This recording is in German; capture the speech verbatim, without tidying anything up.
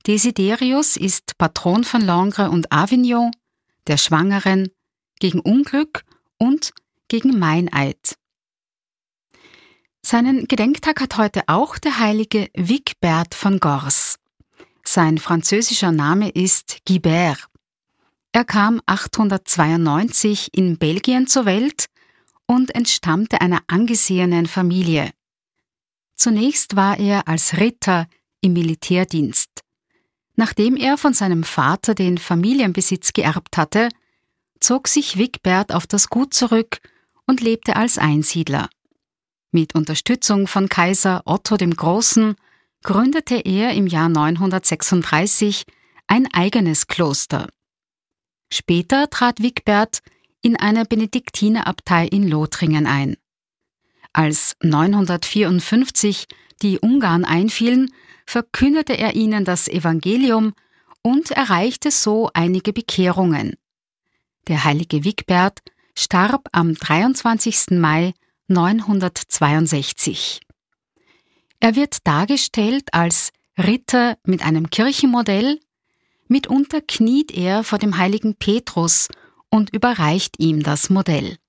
Desiderius ist Patron von Langres und Avignon, der Schwangeren, gegen Unglück und gegen Meineid. Seinen Gedenktag hat heute auch der heilige Wigbert von Gors. Sein französischer Name ist Guibert. Er kam achthundertzweiundneunzig in Belgien zur Welt und entstammte einer angesehenen Familie. Zunächst war er als Ritter im Militärdienst. Nachdem er von seinem Vater den Familienbesitz geerbt hatte, zog sich Wigbert auf das Gut zurück und lebte als Einsiedler. Mit Unterstützung von Kaiser Otto dem Großen gründete er im Jahr neunhundertsechsunddreißig ein eigenes Kloster. Später trat Wigbert in eine Benediktinerabtei in Lothringen ein. Als neunhundertvierundfünfzig die Ungarn einfielen, verkündete er ihnen das Evangelium und erreichte so einige Bekehrungen. Der heilige Wigbert starb am dreiundzwanzigsten Mai neunhundertzweiundsechzig. Er wird dargestellt als Ritter mit einem Kirchenmodell, mitunter kniet er vor dem heiligen Petrus und überreicht ihm das Modell.